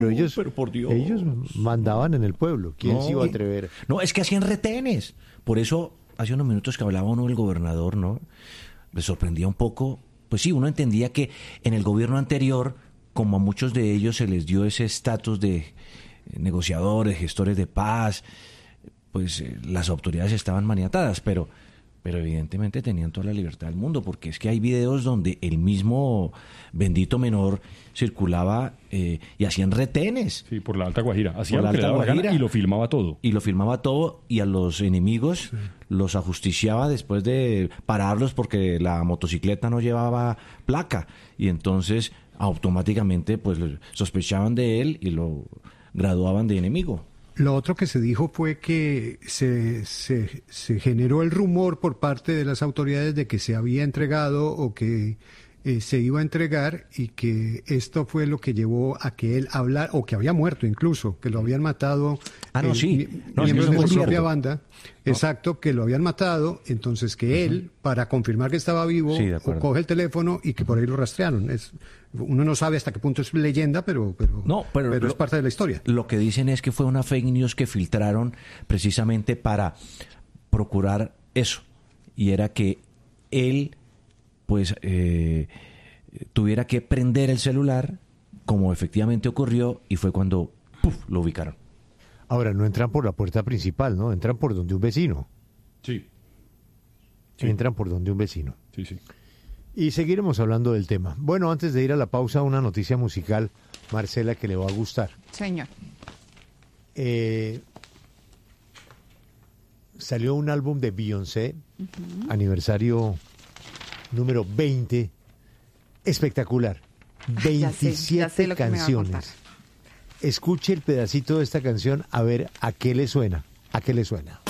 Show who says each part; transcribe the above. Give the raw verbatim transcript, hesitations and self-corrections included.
Speaker 1: Pero ellos,
Speaker 2: pero por Dios.
Speaker 1: ellos mandaban en el pueblo. ¿Quién
Speaker 2: No,
Speaker 1: se iba a atrever?
Speaker 2: No, es que hacían retenes. Por eso, hace unos minutos que hablaba uno del gobernador, ¿no? Me sorprendía un poco. Pues sí, uno entendía que en el gobierno anterior, como a muchos de ellos se les dio ese estatus de negociadores, gestores de paz, pues eh, las autoridades estaban maniatadas, pero, pero evidentemente tenían toda la libertad del mundo, porque es que hay videos donde el mismo bendito menor circulaba eh, y hacían retenes.
Speaker 3: Sí, por la Alta Guajira. Hacía
Speaker 2: Por
Speaker 3: lo
Speaker 2: la
Speaker 3: que le
Speaker 2: Alta
Speaker 3: daba la gana
Speaker 2: Guajira.
Speaker 3: y lo filmaba todo.
Speaker 2: Y lo filmaba todo, y a los enemigos sí. los ajusticiaba después de pararlos porque la motocicleta no llevaba placa, y entonces automáticamente pues sospechaban de él y lo graduaban de enemigo.
Speaker 4: Lo otro que se dijo fue que se, se, se generó el rumor por parte de las autoridades de que se había entregado o que eh, se iba a entregar, y que esto fue lo que llevó a que él hablara, o que había muerto incluso, que lo habían matado
Speaker 2: ah, no,
Speaker 4: eh,
Speaker 2: sí. no,
Speaker 4: miembros
Speaker 2: sí,
Speaker 4: de su
Speaker 2: cierto.
Speaker 4: propia banda. No. Exacto, que lo habían matado, entonces que uh-huh. él, para confirmar que estaba vivo,
Speaker 2: sí,
Speaker 4: coge el teléfono y que por ahí lo rastrearon. Es, uno no sabe hasta qué punto es leyenda, pero, pero,
Speaker 2: no, pero,
Speaker 4: pero
Speaker 2: lo,
Speaker 4: es parte de la historia.
Speaker 2: Lo que dicen es que fue una fake news que filtraron precisamente para procurar eso, y era que él pues eh, tuviera que prender el celular, como efectivamente ocurrió, y fue cuando ¡puf!, lo ubicaron.
Speaker 1: Ahora, no entran por la puerta principal, ¿no? Entran por donde un vecino.
Speaker 3: Sí. sí.
Speaker 1: Entran por donde un vecino.
Speaker 3: Sí, sí.
Speaker 1: Y seguiremos hablando del tema. Bueno, antes de ir a la pausa, una noticia musical, Marcela, que le va a gustar.
Speaker 5: Señor.
Speaker 1: Eh, salió un álbum de Beyoncé, uh-huh. aniversario número veinte, espectacular. veintisiete
Speaker 5: ya sé, ya sé lo que
Speaker 1: canciones. Escuche el pedacito de esta canción a ver a qué le suena. ¿A qué le suena?